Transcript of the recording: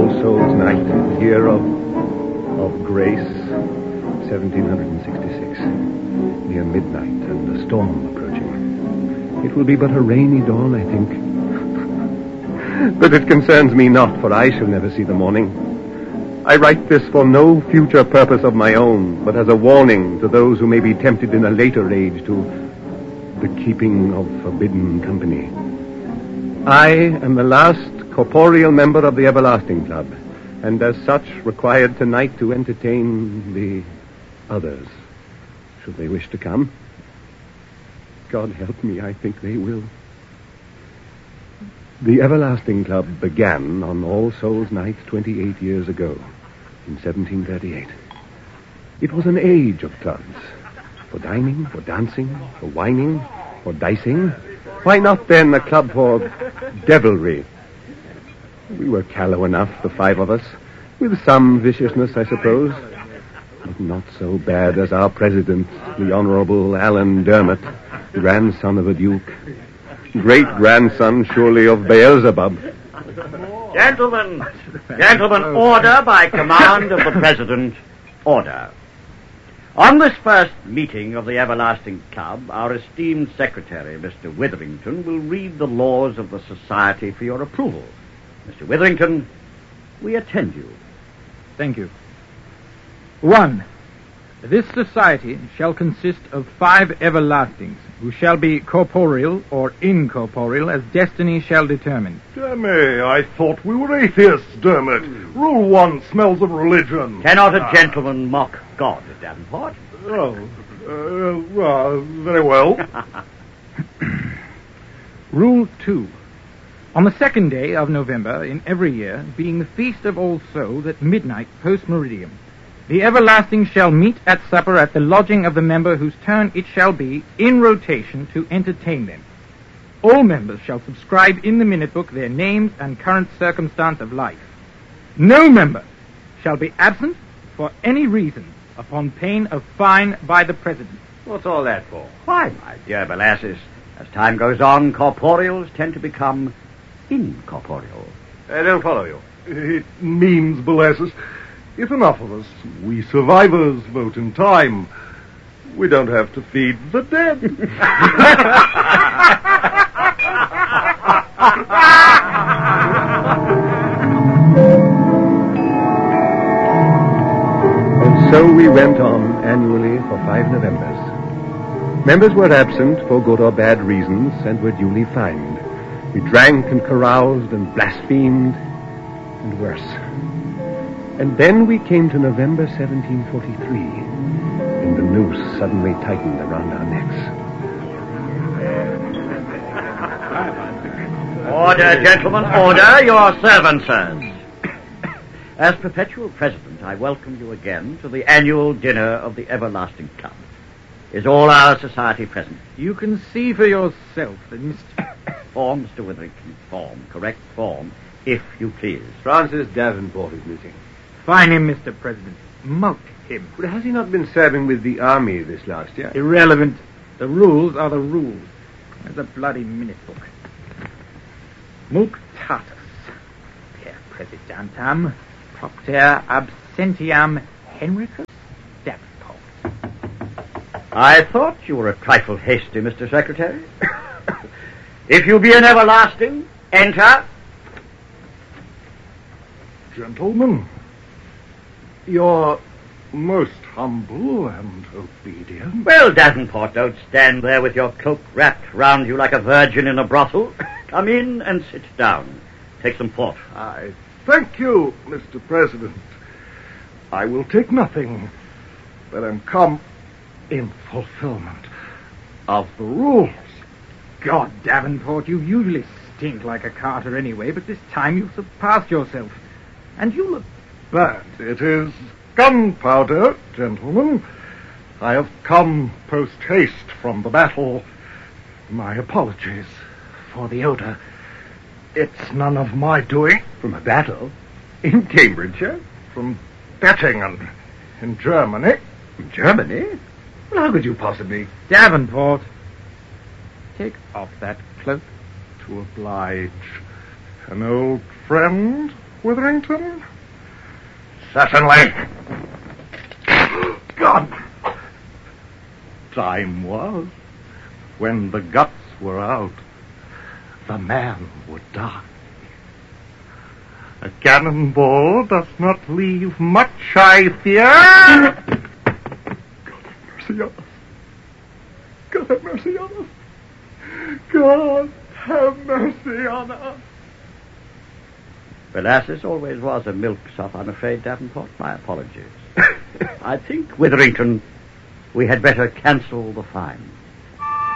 All Souls Night, year of grace, 1766. Near midnight and a storm approaching. It will be but a rainy dawn, I think. But it concerns me not, for I shall never see the morning. I write this for no future purpose of my own, but as a warning to those who may be tempted in a later age to the keeping of forbidden company. I am the last corporeal member of the Everlasting Club, and as such required tonight to entertain the others, should they wish to come. God help me, I think they will. The Everlasting Club began on All Souls Night 28 years ago, in 1738. It was an age of clubs. For dining, for dancing, for whining, for dicing. Why not then a club for devilry? We were callow enough, the five of us, with some viciousness, I suppose, but not so bad as our president, the Honorable Alan Dermot, grandson of a duke, great-grandson, surely, of Beelzebub. Gentlemen, order by command of the president, order. On this first meeting of the Everlasting Club, our esteemed secretary, Mr. Witherington, will read the laws of the society for your approval. Mr. Witherington, we attend you. Thank you. 1. This society shall consist of 5 everlastings, who shall be corporeal or incorporeal as destiny shall determine. Damme, I thought we were atheists, Dermot. Rule 1 smells of religion. Cannot a gentleman mock God, Davenport? Very well. Rule 2. On the 2nd day of November in every year, being the Feast of All Souls at midnight post-meridium, the Everlasting shall meet at supper at the lodging of the member whose turn it shall be, in rotation, to entertain them. All members shall subscribe in the minute book their names and current circumstance of life. No member shall be absent for any reason upon pain of fine by the President. What's all that for? Why, my dear Belassus, as time goes on, corporeals tend to become incorporeal. I don't follow you. It means, Belassus, if enough of us, we survivors, vote in time, we don't have to feed the dead. And so we went on annually for 5 Novembers. Members were absent for good or bad reasons and were duly fined. We drank and caroused and blasphemed, and worse. And then we came to November 1743, and the noose suddenly tightened around our necks. Order, gentlemen, order. Your servant, sirs. As perpetual president, I welcome you again to the annual dinner of the Everlasting Club. Is all our society present? You can see for yourself that Mr. Form, Mr. Witherington. Form. Correct form, if you please. Francis Davenport is missing. Fine him, Mr. President. Mulct him. But has he not been serving with the army this last year? Irrelevant. The rules are the rules. There's a bloody minute book. Muctatus. Per Presidentam. Propter absentiam Henricus Davenport. I thought you were a trifle hasty, Mr. Secretary. If you be an everlasting, enter. Gentlemen, you're most humble and obedient. Well, Davenport, don't stand there with your cloak wrapped round you like a virgin in a brothel. Come in and sit down. Take some port. I thank you, Mr. President. I will take nothing, but am come in fulfillment of the rules. God, Davenport, you usually stink like a carter anyway, but this time you've surpassed yourself. And you look burnt. It is gunpowder, gentlemen. I have come post-haste from the battle. My apologies for the odor. It's none of my doing. From a battle? In Cambridgeshire? From Bettingen in Germany. In Germany? Well, how could you possibly... Davenport, take off that cloak. To oblige an old friend, Witherington? Certainly. God! Time was when the guts were out. The man would die. A cannonball does not leave much, I fear. God have mercy on us. God have mercy on us. Well, as this always was a milksop, I'm afraid, Davenport. My apologies. I think, Witherington, we had better cancel the fine.